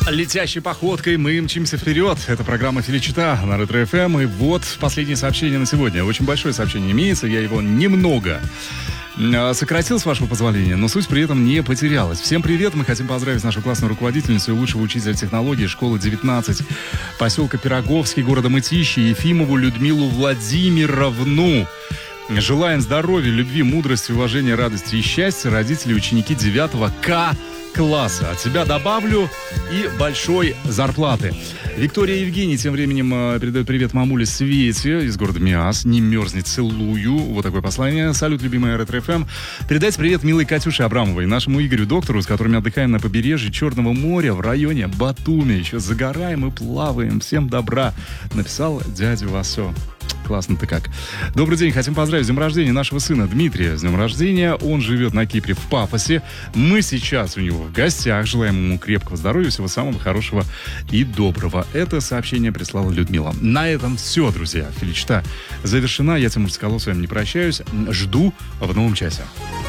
Летящей походкой мы мчимся вперед. Это программа «Филичита» на Ретро-ФМ. И вот последнее сообщение на сегодня. Очень большое сообщение имеется, я его немного сократил, с вашего позволения, но суть при этом не потерялась. Всем привет, мы хотим поздравить нашу классную руководительницу и лучшего учителя технологии школы 19 поселка Пироговский, города Мытищи, Ефимову Людмилу Владимировну. Желаем здоровья, любви, мудрости, уважения, радости и счастья родители и ученики 9 класса. От себя добавлю и большой зарплаты. Виктория Евгений тем временем передает привет мамуле Свете из города Миас. Не мерзни, целую. Вот такое послание. Салют, любимая Ретро-ФМ. Передайте привет милой Катюше Абрамовой, нашему Игорю доктору, с которыми отдыхаем на побережье Черного моря в районе Батуми. Еще загораем и плаваем. Всем добра. Написал дядя Васо. Классно ты как. Добрый день, хотим поздравить с днем рождения нашего сына Дмитрия. С днем рождения, он живет на Кипре в Пафосе. Мы сейчас у него в гостях. Желаем ему крепкого здоровья, всего самого хорошего и доброго. Это сообщение прислала Людмила. На этом все, друзья. Филичита завершена. Я, Тимур Соколов, с вами не прощаюсь. Жду в новом часе.